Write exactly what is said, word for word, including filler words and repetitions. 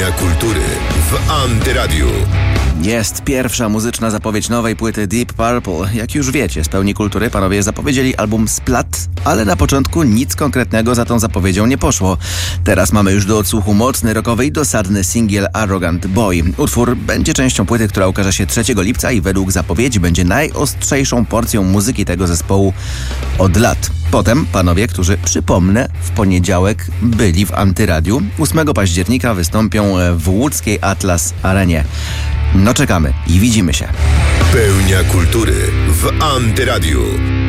Pełnia kultury w Antyradiu. Jest pierwsza muzyczna zapowiedź nowej płyty Deep Purple. Jak już wiecie, z Pełni Kultury panowie zapowiedzieli album Splat, ale na początku nic konkretnego za tą zapowiedzią nie poszło. Teraz mamy już do odsłuchu mocny, rockowy i dosadny singiel Arrogant Boy. Utwór będzie częścią płyty, która ukaże się trzeciego lipca i według zapowiedzi będzie najostrzejszą porcją muzyki tego zespołu od lat. Potem panowie, którzy, przypomnę, w poniedziałek byli w Antyradiu, ósmego października wystąpią w łódzkiej Atlas Arenie. No czekamy i widzimy się. Pełnia kultury w Antyradiu.